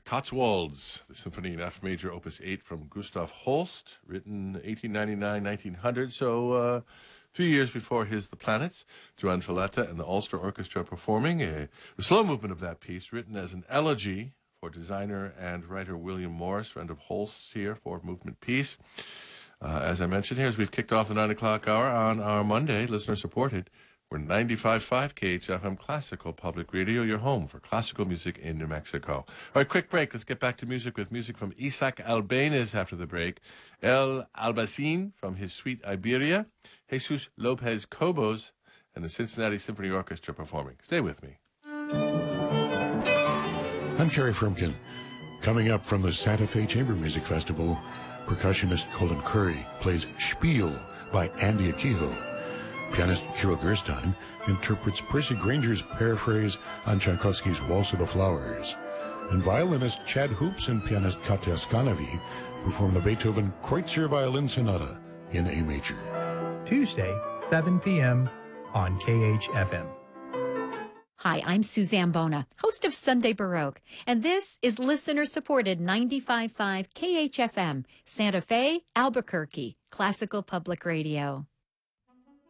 Cotswolds, the Symphony in F Major, Opus 8 from Gustav Holst, written 1899-1900, so a few years before his The Planets. Joan Filletta and the Ulster Orchestra performing the slow movement of that piece, written as an elegy for designer and writer William Morris, friend of Holst's here, for movement piece. As I mentioned here, as we've kicked off the 9 o'clock hour on our Monday, listener-supported, we're 95.5 KHFM Classical Public Radio, your home for classical music in New Mexico. All right, quick break. Let's get back to music with music from Isaac Albéniz after the break. El Albacin from his suite Iberia. Jesus Lopez Cobos and the Cincinnati Symphony Orchestra performing. Stay with me. I'm Kerry Frumkin. Coming up from the Santa Fe Chamber Music Festival, percussionist Colin Curry plays Spiel by Andy Akiho. Pianist Kirill Gerstein interprets Percy Granger's paraphrase on Tchaikovsky's Waltz of the Flowers. And violinist Chad Hoops and pianist Katya Skanovi perform the Beethoven Kreutzer Violin Sonata in A major. Tuesday, 7 p.m. on KHFM. Hi, I'm Suzanne Bona, host of Sunday Baroque, and this is listener-supported 95.5 KHFM, Santa Fe, Albuquerque, Classical Public Radio.